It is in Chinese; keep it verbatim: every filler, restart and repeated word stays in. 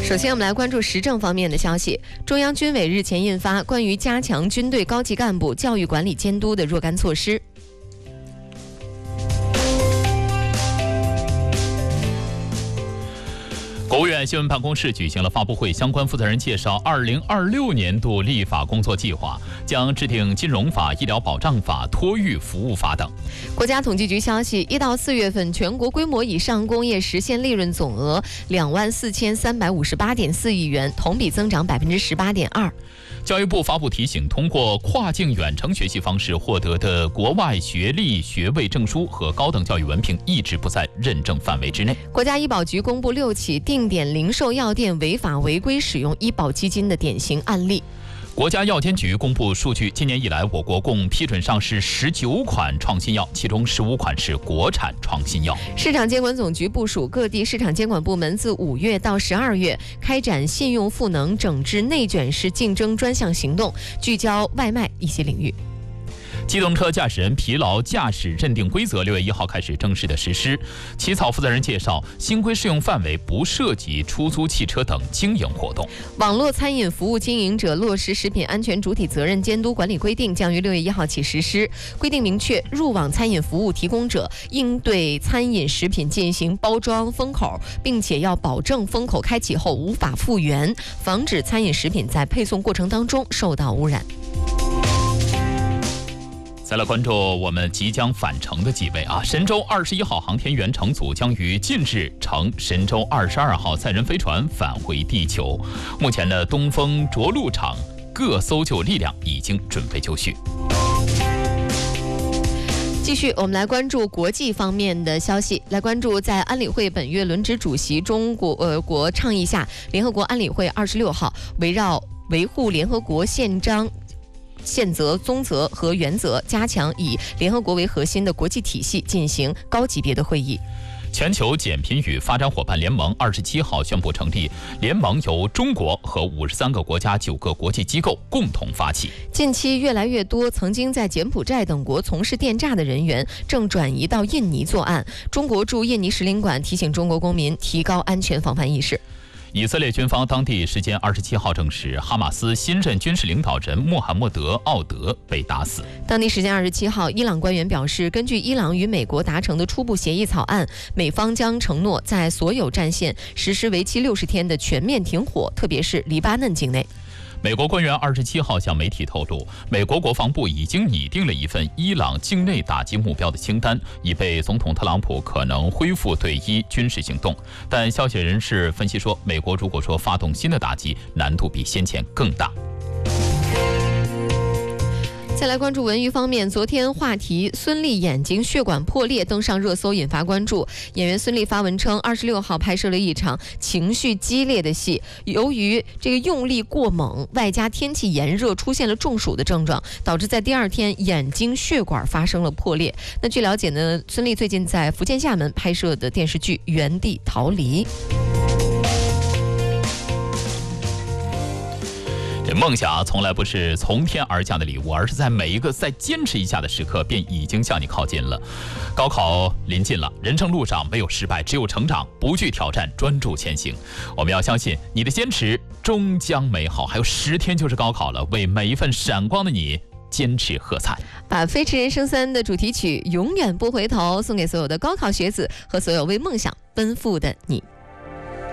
首先，我们来关注时政方面的消息。中央军委日前印发关于加强军队高级干部教育管理监督的若干措施。 国务院新闻办公室举行了发布会，相关负责人介绍二零二六年度立法工作计划，将制定金融法、医疗保障法、托育服务法等。 国家统计局消息，一到四月份，全国规模以上工业实现利润总额两万四千三百五十八点四亿元，同比增长百分之十八点二。 教育部发布提醒，通过跨境远程学习方式获得的国外学历、学位证书和高等教育文凭一直不在认证范围之内。 国家医保局公布六起定点零售药店违法违规使用医保基金的典型案例。 国家药监局公布数据，今年以来，我国共批准上市十九款创新药，其中十五款是国产创新药。 市场监管总局部署各地市场监管部门自五月到十二月开展信用赋能整治内卷式竞争专项行动，聚焦外卖一些领域。 机动车驾驶人疲劳驾驶认定规则六月一号开始正式的实施。起草负责人介绍，新规适用范围不涉及出租汽车等经营活动。 网络餐饮服务经营者落实食品安全主体责任监督管理规定将于六月一号起实施。规定明确，入网餐饮服务提供者应对餐饮食品进行包装封口，并且要保证封口开启后无法复原，防止餐饮食品在配送过程当中受到污染。 再来关注我们即将返程的几位啊！神舟二十一号航天员乘组将于近日乘神舟二十二号载人飞船返回地球。目前呢，东风着陆场各搜救力量已经准备就绪。 继续，我们来关注国际方面的消息。来关注，在安理会本月轮值主席中国呃国倡议下，联合国安理会二十六号围绕维护联合国宪章宪则、宗则和原则，加强以联合国为核心的国际体系进行高级别的会议。 全球减贫与发展伙伴联盟二十七号宣布成立，联盟由中国和五十三个国家、九个国际机构共同发起。 近期越来越多曾经在柬埔寨等国从事电诈的人员正转移到印尼作案。中国驻印尼使领馆提醒中国公民提高安全防范意识。 以色列军方当地时间二十七号证实，哈马斯新任军事领导人穆罕默德·奥德被打死。 当地时间二十七号，伊朗官员表示，根据伊朗与美国达成的初步协议草案，美方将承诺在所有战线实施为期六十天的全面停火，特别是黎巴嫩境内。 美国官员二十七号向媒体透露，美国国防部已经拟定了一份伊朗境内打击目标的清单，以备总统特朗普可能恢复对伊军事行动。但消息人士分析说，美国如果说发动新的打击，难度比先前更大。 再来关注文娱方面，昨天话题孙俪眼睛血管破裂登上热搜，引发关注。演员孙俪发文称，二十六号拍摄了一场情绪激烈的戏，由于这个用力过猛，外加天气炎热，出现了中暑的症状，导致在第二天眼睛血管发生了破裂。那据了解呢，孙俪最近在福建厦门拍摄的电视剧《原地逃离》。 这梦想从来不是从天而降的礼物，而是在每一个再坚持一下的时刻，便已经向你靠近了。高考临近了，人生路上没有失败，只有成长。不惧挑战，专注前行。我们要相信你的坚持终将美好。还有十天就是高考了，为每一份闪光的你坚持喝彩。 把《飞驰人生三》的主题曲《永远不回头》送给所有的高考学子和所有为梦想奔赴的你。